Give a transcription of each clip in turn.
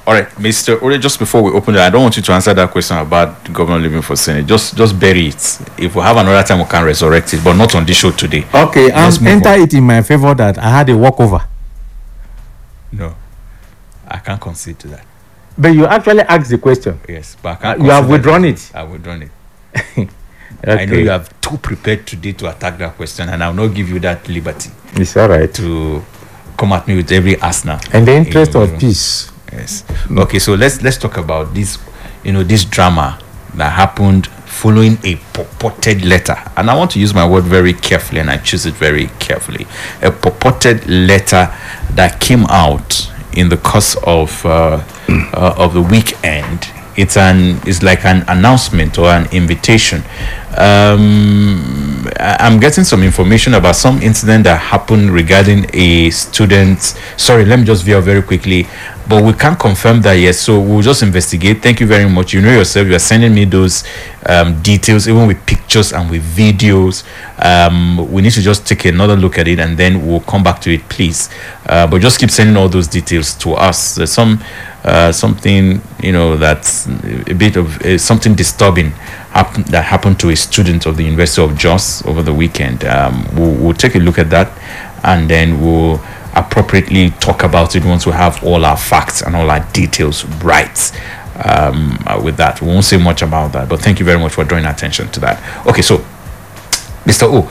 All right, Mr. Ore, just before we open it, I don't want you to answer that question about the governor leaving for Senate. Just bury it. If we have another time, we can resurrect it, but not on this show today. Okay, and enter it in my favor that I had a walkover. No, I can't concede to that. But you actually asked the question. Yes, but I can't. You have withdrawn it. I've withdrawn it. Okay. I know you have too prepared today to attack that question, and I'll not give you that liberty It's all right. to come at me with every arsenal. In the interest of peace. Yes. Okay, so let's talk about this, this drama that happened following a purported letter. And I want to use my word very carefully, and I choose it very carefully. A purported letter that came out in the course of the weekend. It's like an announcement or an invitation. I'm getting some information about some incident that happened regarding a student. Sorry, let me just veer very quickly, but we can't confirm that yet, so we'll just investigate. Thank you very much. You know yourself, you are sending me those details, even with pictures and with videos. We need to just take another look at it, and then we'll come back to it, please. But just keep sending all those details to us. There's something that's a bit of something disturbing that happened to a student of the University of Jos over the weekend. We'll take a look at that, and then we'll appropriately talk about it once we have all our facts and all our details right. With that, we won't say much about that, but thank you very much for drawing attention to that. Okay, so Mr. O,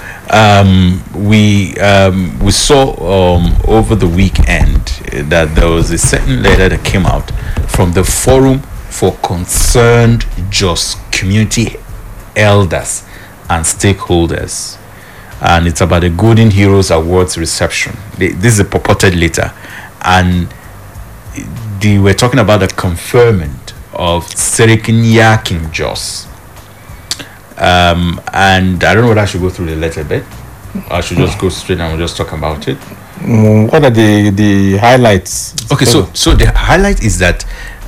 we saw over the weekend that there was a certain letter that came out from the Forum for Concerned Jos Community Elders and Stakeholders, and it's about the Golden Heroes Awards reception. This is a purported letter, and they were talking about the conferment of Serikin Yakin Jos. And I don't know whether I should go through the letter bit. I should just go straight and we'll just talk about it. What are the highlights? Okay, so the highlight is that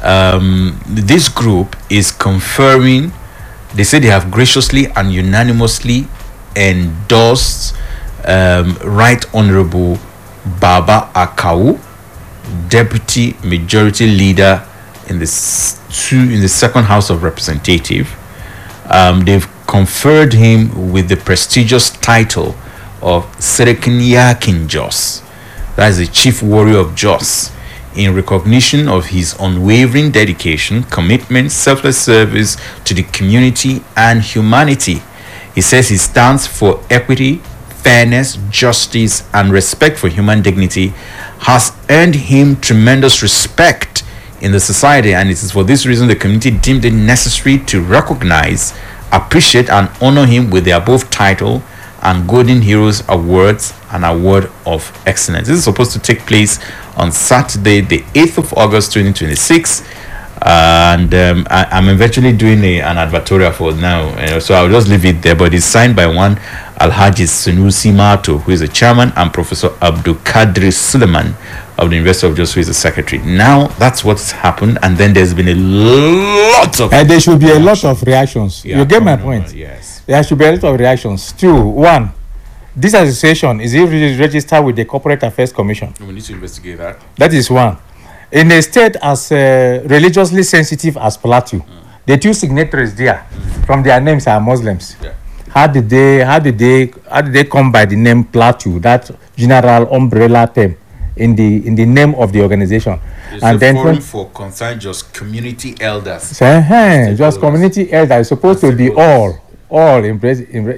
this group is conferring. They say they have graciously and unanimously endorsed Right Honorable Baba Akau, Deputy Majority Leader in the Second House of Representatives. They've conferred him with the prestigious title of Serikin Yakin Jos, that is the Chief Warrior of Jos, in recognition of his unwavering dedication, commitment, selfless service to the community and humanity. He says he stands for equity, fairness, justice, and respect for human dignity, has earned him tremendous respect in the society, and it is for this reason the community deemed it necessary to recognize, appreciate, and honor him with the above title and Golden Heroes Awards and Award of Excellence. This is supposed to take place on Saturday, the 8th of August, 2026. And I'm eventually doing an advertorial for now, so I'll just leave it there. But it's signed by one Alhaji Sunusi Mato, who is the chairman, and Professor Abdul Kadri Suleiman of the University of Jos, who is the secretary. Now that's what's happened, and then there's been a lot of there should be a lot of reactions. Yeah, you get my point? Yes. There should be a lot of reactions. 2, 1, this association is it registered with the Corporate Affairs Commission? We need to investigate that. That is 1. In a state as religiously sensitive as Plateau, the 2 signatories there, from their names are Muslims. Yeah. How did they come by the name Plateau, that general umbrella term in the name of the organization? It's and then Forum for Concerned Jos Community Elders. So, just community elders is supposed to be all embrace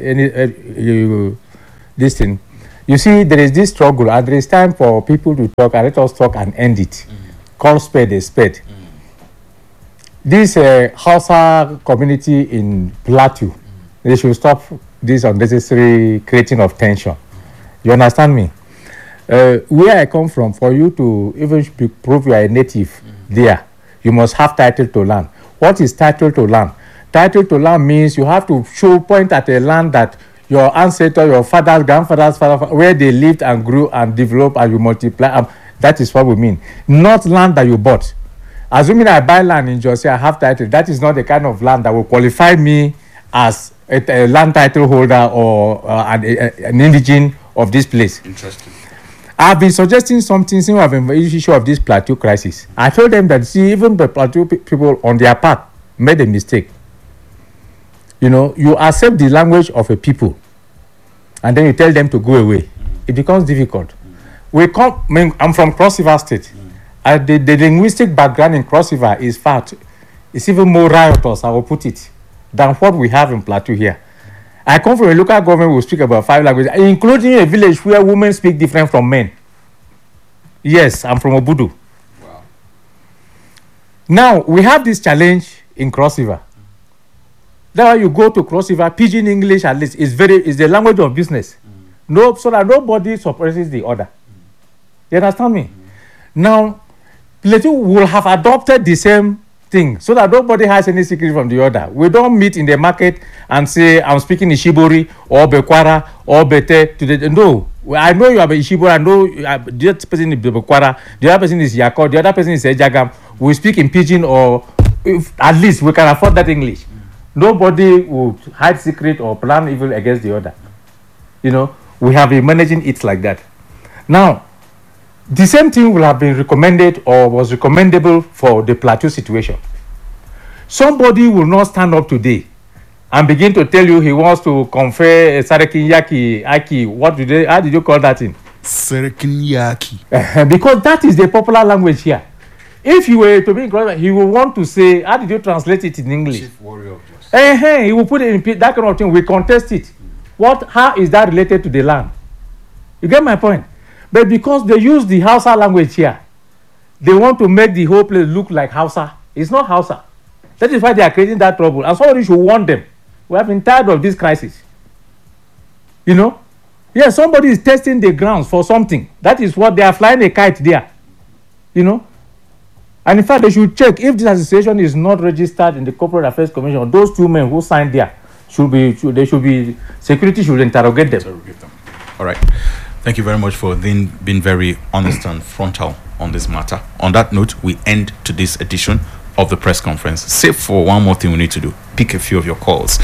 this thing. You see, there is this struggle, and there is time for people to talk, and let us talk and end it. Call spade a spade. This Hausa community in Plateau, they should stop this unnecessary creating of tension. You understand me? Where I come from, for you to even prove you are a native there, you must have title to land. What is title to land? Title to land means you have to point at a land that your ancestor, your father's, grandfather's father, where they lived and grew and developed, and you multiply. That is what we mean. Not land that you bought. Assuming I buy land in Jos, I have title. That is not the kind of land that will qualify me as a land title holder or an indigene of this place. Interesting. I've been suggesting something since I've been issue of this plateau crisis. I told them that, see, even the plateau people on their part made a mistake. You know, you accept the language of a people and then you tell them to go away. It becomes difficult. I'm from Cross River State. The linguistic background in Cross River is fat. It's even more riotous, I will put it, than what we have in Plateau here. I come from a local government who speak about 5 languages, including a village where women speak different from men. Yes, I'm from Obudu. Wow. Now, we have this challenge in Cross River. That's why you go to Cross River, Pidgin English at least is the language of business. No, so that nobody suppresses the other. You understand me? Now, Plateau will have adopted the same thing so that nobody has any secret from the other. We don't meet in the market and say, I'm speaking Ishibori or Bekwara or Bete. No, I know you are Ishibori, I know the other person is Bekwara, the other person is Yako, the other person is Ejagam. We speak in Pidgin, or at least we can afford that English. Nobody would hide secret or plan evil against the other. You know, we have been managing it like that. Now, the same thing will have been recommended or was recommendable for the Plateau situation. Somebody will not stand up today and begin to tell you he wants to confer Sarekin Yaki, Aki, how did you call that thing? Sarekin Yaki. Because that is the popular language here. If you were to be included, he will want to say, how did you translate it in English? Chief warrior of justice. He will put it in that kind of thing. We contest it. How is that related to the land? You get my point? But because they use the Hausa language here, they want to make the whole place look like Hausa. It's not Hausa. That is why they are creating that trouble. And somebody should warn them. We have been tired of this crisis. You know? Yeah, somebody is testing the grounds for something. That is what they are flying a kite there. You know? And in fact, they should check if this association is not registered in the Corporate Affairs Commission. Those 2 men who signed there security should interrogate them. All right. Thank you very much for being very honest and frontal on this matter. On that note, we end today's edition of the press conference. Save for one more thing we need to do. Pick a few of your calls.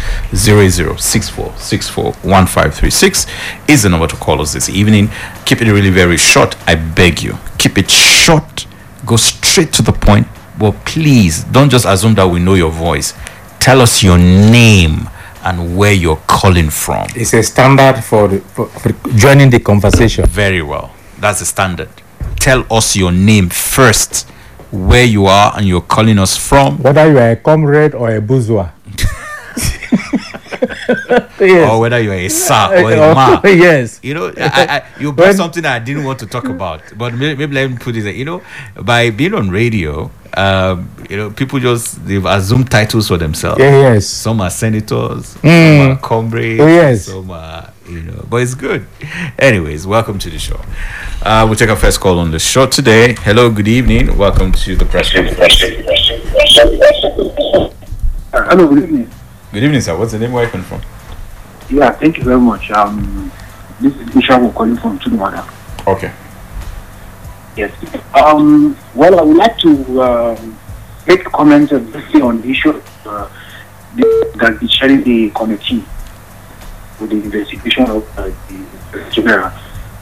0064641536 is the number to call us this evening. Keep it really very short. I beg you. Keep it short. Go straight to the point. But please, don't just assume that we know your voice. Tell us your name and where you're calling from. It's a standard for joining the conversation. Very well. That's the standard. Tell us your name first, where you are and you're calling us from. Whether you are a comrade or a bourgeois. Yes. Or whether you're a sir or a ma. Yes. You know, you brought something I didn't want to talk about. But maybe let me put it, you know, by being on radio, you know, people they've assumed titles for themselves. Yes. Some are senators, some are comrades, yes. Some are, you know, but it's good. Anyways, welcome to the show. We'll take our first call on the show today. Hello, good evening. Welcome to the press conference. Hello, good evening. Good evening, sir. What's the name? Where are you coming from? Yeah, thank you very much. This is Bishop calling from Tudumada. Okay. Yes. Well, I would like to make a comment briefly on the issue that is sharing the committee with the investigation of the general.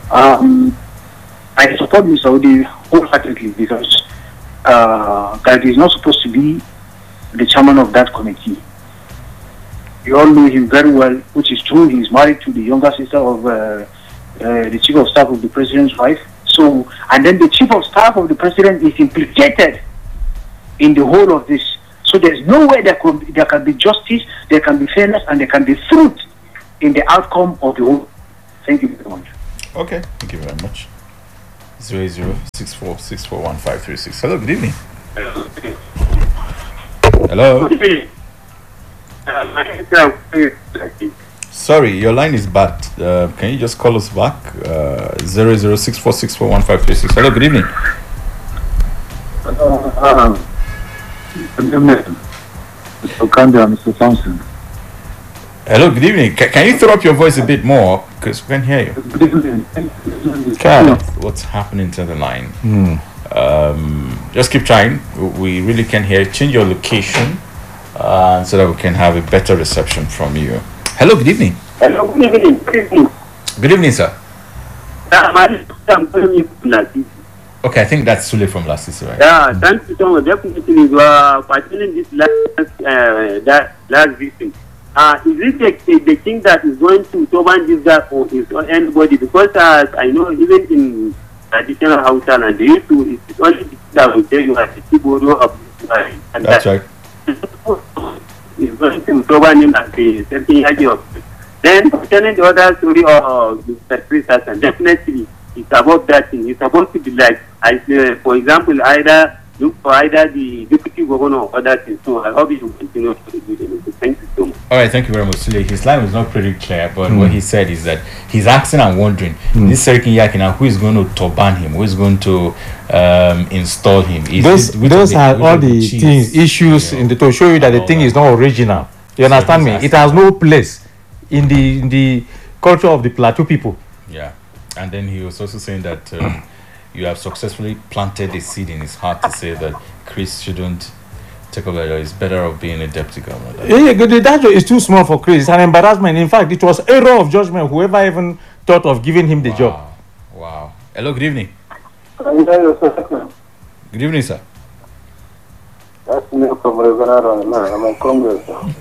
I support Mr. Odi wholeheartedly because that is not supposed to be the chairman of that committee. You all know him very well, which is true. He's married to the younger sister of the chief of staff of the president's wife. So, and then the chief of staff of the president is implicated in the whole of this. So there's no way there can be justice, there can be fairness, and there can be fruit in the outcome of the whole. Thank you very much. Okay, thank you very much. 0064641536. Hello, good evening. Hello. Good evening. Sorry, your line is bad. Can you just call us back? 0064641536. Hello, good evening. Mr. Thompson. Hello, good evening. Can you throw up your voice a bit more? Because we can hear you. Good evening. What's happening to the line? Just keep trying. We really can hear. Change your location so that we can have a better reception from you. Hello, good evening. Hello, good evening. Good evening. Good evening, sir. My I'm telling you, Lasisi. Okay, I think that's Sule from Lasisi, right? Yeah, thank you so much. Definitely, you are participating this last visit. Is it the thing that is going to turban this guy or is on anybody? Because I know even in traditional Hausa and they used to, it's only the that will tell you as the Tibodo of and That's right. is going to turban him as the something idea of. Then telling the other story of Mr. Chris Hassan, definitely it's about that thing. It's supposed to be like, for example, either look for either the deputy governor or other things. So I hope you will continue to do them. Thank you so much. All right, thank you very much, Sule. His line was not pretty clear, but what he said is that he's asking and wondering, this Serikin Yakina, who is going to turban him? Who is going to install him? Those are all the things, issues to show you that the thing is not original. You understand me? It has no place in the culture of the Plateau people. Yeah, and then he was also saying that you have successfully planted a seed in his heart to say that Chris shouldn't take over. It's better off being a deputy governor. Yeah, that is too small for Chris. It's an embarrassment. In fact, it was error of judgment. Whoever even thought of giving him the job. Wow. Hello. Good evening. Good evening, sir. That's me from Reverend. I'm a Congress.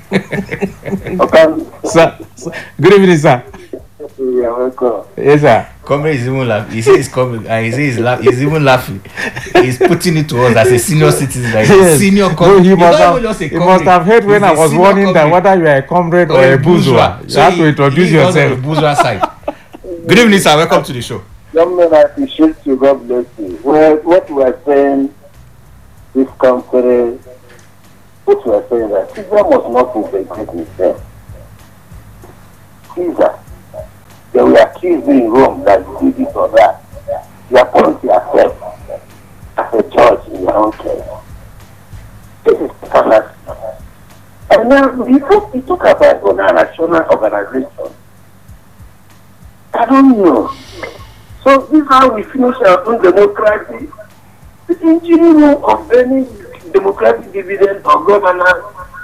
Okay. Sir, good evening, sir. Yeah, welcome. Yes, sir. Comrade is even laughing. He says he's coming. He says he's even laughing. He's putting it to us as a senior citizen, like senior comrade. He must have heard when I was warning that whether you are a comrade or a bourgeois, you have to introduce yourself. The bourgeois side. Good evening, sir. Welcome to the show. Young man, I appreciate you. God bless you. Well, what we are saying, this conference, what we are saying that Caesar must not integrate himself. Caesar. They will accuse you in Rome that you did this or that. You appoint yourself as a judge in your own case. This is fallacy. And now you talk about a national organization. I don't know. So this is how we finish our own democracy. The engineering of any democratic dividend or governance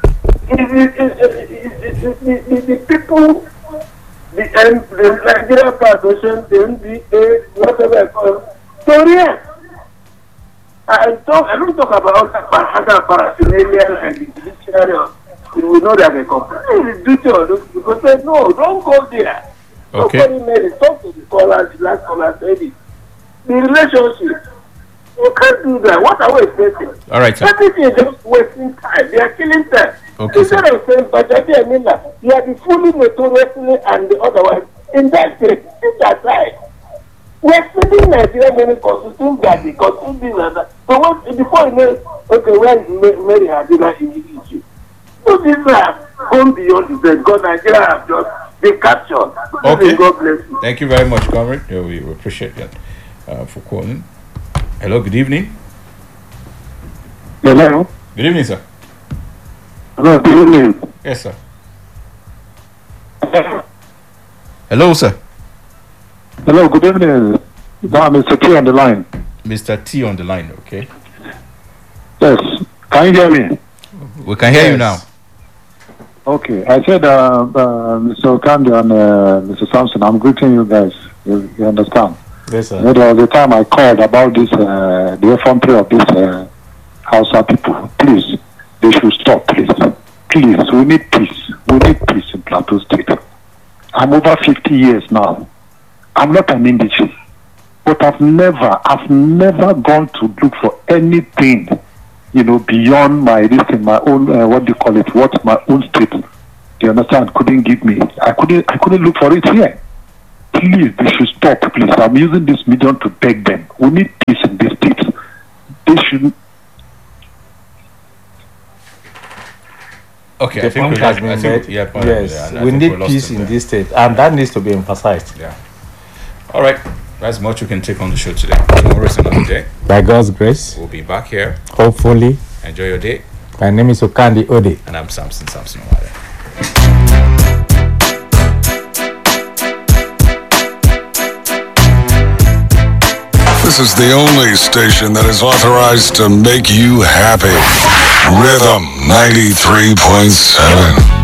is the people. The Nigeria Foundation, the NBA, whatever I call it. So yeah, I don't talk about other paraphernalia and the judiciary. We know that they completely duty on those people say no, don't go there. Okay. Nobody made it. Talk to the scholars, the last scholar said it. The relationship. You can't do that. What are we expecting? All right, sir. Everything is just wasting time. They are killing time. Okay, instead of saying, Bajabi and Mila, you are the fully notoriously and the other one. In that case, sit aside. We are sending Nigeria many constituting Gadi, constituting and that. So what, before you know, okay, where is Mary Hadina in the issue? So these are gone beyond the God Nigeria have just been captured. Okay. God bless you. Thank you very much, comrade. Yeah, we appreciate that for calling. Hello, good evening. Hello. Good evening, sir. Hello, good evening. Yes, sir. Hello, sir. Hello, good evening. Mr. T on the line. Mr. T on the line, okay? Yes. Can you hear me? We can hear you now. Okay. I said, Mr. Okandi and Mr. Sampson, I'm greeting you guys. You understand? Yes, sir. There was a time I called about this, the effrontery of this Hausa people. Please, they should stop, please. Please, we need peace. We need peace in Plateau State. I'm over 50 years now. I'm not an indigene. But I've never gone to look for anything, beyond my own, what my own state, you understand, couldn't give me. I couldn't look for it here. Please, they should stop, please. I'm using this medium to beg them. We need peace in this state. They should. Okay, The point has been made. Yes, we need peace in this state, and that needs to be emphasized. Yeah. All right. That's much we can take on the show today. Tomorrow is another day. By God's grace, We'll be back here. hopefully. Enjoy your day. My name is Okandi Ode. And I'm Samson Omale. This is the only station that is authorized to make you happy. Rhythm 93.7.